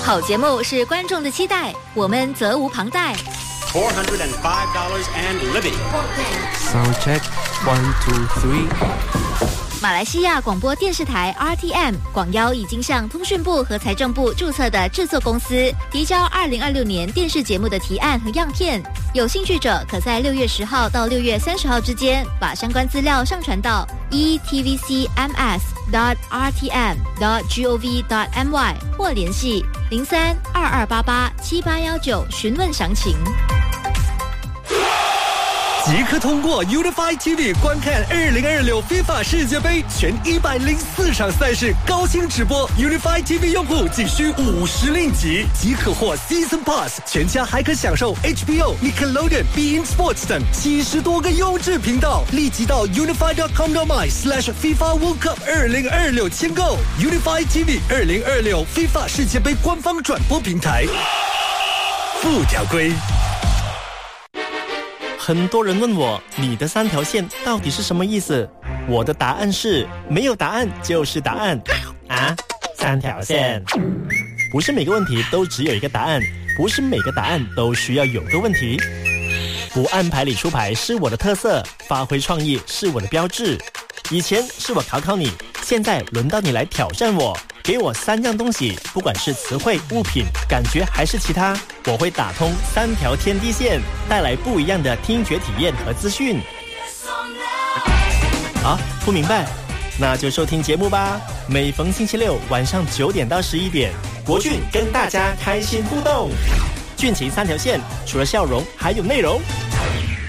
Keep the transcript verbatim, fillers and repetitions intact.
好节目是观众的期待，我们责无旁贷。 four hundred five dollars and living. Sound check, one, two, three. 马来西亚广播电视台 R T M 广邀已经向通讯部和财政部注册的制作公司提交二零二六年电视节目的提案和样片，有兴趣者可在六月十号到六月三十号之间把相关资料上传到 e t v c m s dot r t m dot gov dot my 或联系零三二二八八七八一九询问详情。 即刻通过 Unify T V 观看二零二六 FIFA 世界杯全一百零四场赛事高清直播。Unify T V 用户仅需五十令吉，即可获 Season Pass， 全家还可享受 H B O、Nickelodeon、Bein Sports 等七十多个优质频道。立即到 unify dot com dot my slash FIFA World Cup 二零二六签购。Unify T V 二零二六 FIFA 世界杯官方转播平台。附条规。 很多人问我，你的三条线到底是什么意思？我的答案是，没有答案就是答案。啊，三条线。不是每个问题都只有一个答案，不是每个答案都需要有个问题。不按牌理出牌是我的特色，发挥创意是我的标志。以前是我考考你，现在轮到你来挑战我。给我三样东西，不管是词汇、物品、感觉还是其他，我会打通三条天地线，带来不一样的听觉体验和资讯。啊，不明白？那就收听节目吧。每逢星期六晚上九点到十一点，国俊跟大家开心互动。俊情三条线，除了笑容，还有内容。